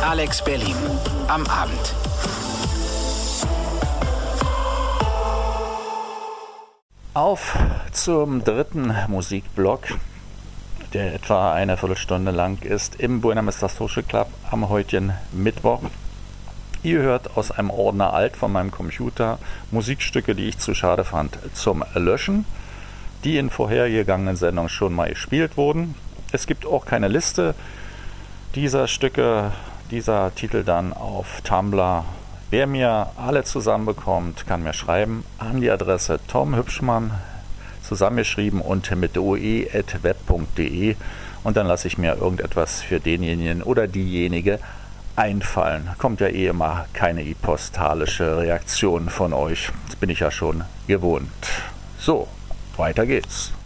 Alex Berlin am Abend. Auf zum dritten Musikblock, der etwa eine Viertelstunde lang ist, im Buena Vista Social Club am heutigen Mittwoch. Ihr hört aus einem Ordner alt von meinem Computer Musikstücke, die ich zu schade fand zum Löschen, die in vorhergegangenen Sendungen schon mal gespielt wurden. Es gibt auch keine Liste dieser Stücke, dieser Titel dann auf Tumblr. Wer mir alle zusammenbekommt, kann mir schreiben an die Adresse Tom Hübschmann, zusammengeschrieben und mit oe@web.de, und dann lasse ich mir irgendetwas für denjenigen oder diejenige einfallen. Kommt ja eh immer keine postalische Reaktion von euch. Das bin ich ja schon gewohnt. So, weiter geht's.